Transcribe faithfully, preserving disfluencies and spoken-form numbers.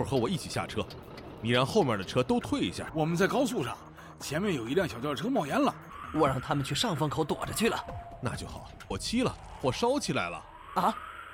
会儿和我一起下车，你让后面的车都退一下。 我们在高速上，前面有一辆小轿车冒烟了， 我让他们去上风口躲着去了。 那就好，火熄了，火烧起来了。 啊！